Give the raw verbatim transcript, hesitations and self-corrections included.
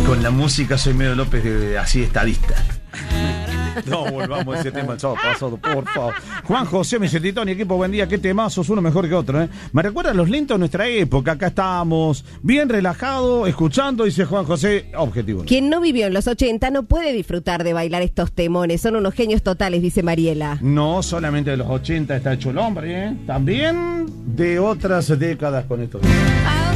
con la música soy medio López de, así estadista. No volvamos a ese tema el sábado pasado, por favor. Juan José, mi dice, Tony, equipo, buen día, qué temazos, uno mejor que otro, ¿eh? Me recuerda a los lentos de nuestra época, acá estábamos bien relajados, escuchando, dice Juan José, objetivo. Quien no vivió en los ochenta no puede disfrutar de bailar estos temones, son unos genios totales, dice Mariela. No solamente de los ochenta está hecho el hombre, ¿eh? También de otras décadas con estos.